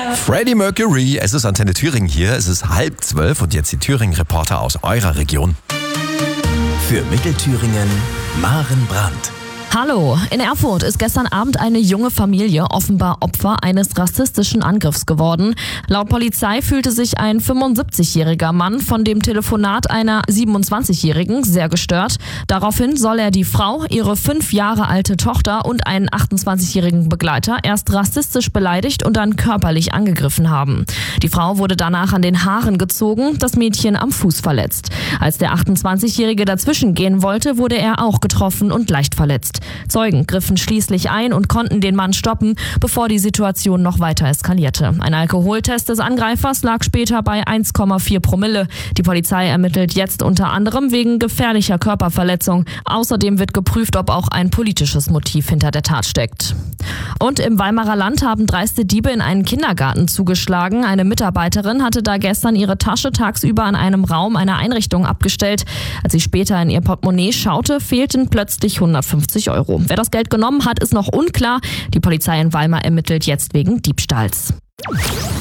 Freddie Mercury, es ist Antenne Thüringen hier, es ist 11:30 und jetzt die Thüringen-Reporter aus eurer Region. Für Mittelthüringen, Maren Brandt. Hallo, in Erfurt ist gestern Abend eine junge Familie offenbar Opfer eines rassistischen Angriffs geworden. Laut Polizei fühlte sich ein 75-jähriger Mann von dem Telefonat einer 27-Jährigen sehr gestört. Daraufhin soll er die Frau, ihre 5 Jahre alte Tochter und einen 28-jährigen Begleiter erst rassistisch beleidigt und dann körperlich angegriffen haben. Die Frau wurde danach an den Haaren gezogen, das Mädchen am Fuß verletzt. Als der 28-Jährige dazwischen gehen wollte, wurde er auch getroffen und leicht verletzt. Zeugen griffen schließlich ein und konnten den Mann stoppen, bevor die Situation noch weiter eskalierte. Ein Alkoholtest des Angreifers lag später bei 1,4 Promille. Die Polizei ermittelt jetzt unter anderem wegen gefährlicher Körperverletzung. Außerdem wird geprüft, ob auch ein politisches Motiv hinter der Tat steckt. Und im Weimarer Land haben dreiste Diebe in einen Kindergarten zugeschlagen. Eine Mitarbeiterin hatte da gestern ihre Tasche tagsüber an einem Raum einer Einrichtung abgestellt. Als sie später in ihr Portemonnaie schaute, fehlten plötzlich 150 €. Wer das Geld genommen hat, ist noch unklar. Die Polizei in Weimar ermittelt jetzt wegen Diebstahls.